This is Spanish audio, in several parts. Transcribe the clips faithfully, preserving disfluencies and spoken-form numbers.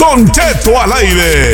Don Cheto al aire.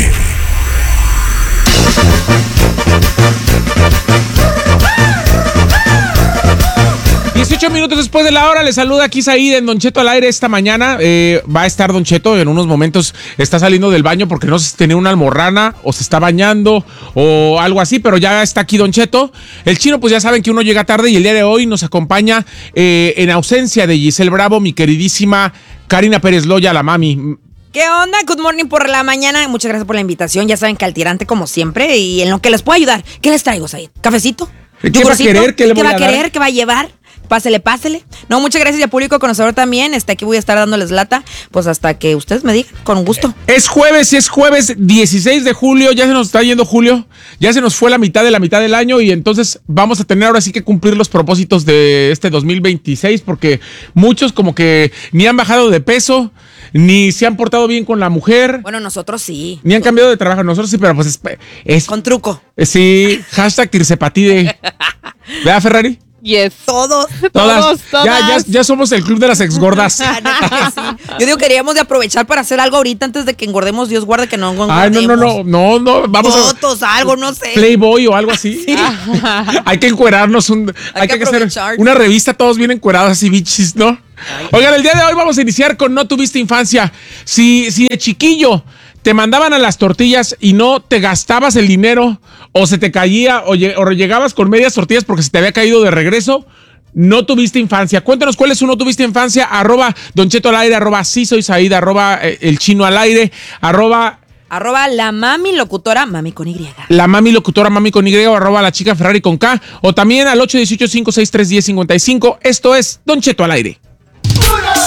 dieciocho minutos después de la hora, le saluda aquí Said en Don Cheto al aire esta mañana. Eh, va a estar Don Cheto en unos momentos, está saliendo del baño porque no sé si tenía una almorrana o se está bañando o algo así, pero ya está aquí Don Cheto. El Chino, pues ya saben que uno llega tarde y el día de hoy nos acompaña eh, en ausencia de Giselle Bravo, mi queridísima Karina Pérez Loya, la mami. ¿Qué onda? Good morning por la mañana. Muchas gracias por la invitación. Ya saben que al tirante como siempre y en lo que les puedo ayudar. ¿Qué les traigo, Said? ¿Cafecito? ¿Qué va a querer? ¿Qué le voy ¿Qué va a a dar? querer? ¿Qué va a llevar? Pásele, pásele. No, muchas gracias y a público conocedor también. Este, aquí voy a estar dándoles lata, pues hasta que ustedes me digan, con gusto. Es jueves, es jueves dieciséis de julio, ya se nos está yendo julio, ya se nos fue la mitad de la mitad del año y entonces vamos a tener ahora sí que cumplir los propósitos de este dos mil veintiséis porque muchos como que ni han bajado de peso, ni se han portado bien con la mujer. Bueno, nosotros sí. Ni han cambiado de trabajo, nosotros sí, pero pues es... es Con truco. sí, hashtag tirsepatide. ¿Verdad, Ferrari? Yes. Todos. Todas. Todos, todas. Ya, ya, ya somos el club de las exgordas. Ah, neta que sí. Yo digo que deberíamos de aprovechar para hacer algo ahorita antes de que engordemos. Dios guarde que no engordemos. Ay, no, no, no, no, no, vamos Fotos, a... algo, no sé. Playboy o algo así. Sí. Hay que encuerarnos, un, hay, Hay que, que hacer aprovechar. una revista todos bien encuerados así, bichis, ¿no? Oigan, el día de hoy vamos a iniciar con No Tuviste Infancia. Si, si de chiquillo te mandaban a las tortillas y no te gastabas el dinero o se te caía o, lle- o llegabas con medias tortillas porque se te había caído de regreso, no tuviste infancia. Cuéntanos cuál es su no tuviste infancia. Arroba Don Cheto al aire, arroba sí soy Said, arroba eh, el Chino al aire, arroba Arroba la mami locutora, mami con Y. la mami locutora, mami con Y, o arroba la chica Ferrari con K, o también al ocho uno ocho, cinco seis tres, uno cero cinco cinco. Esto es Don Cheto al aire.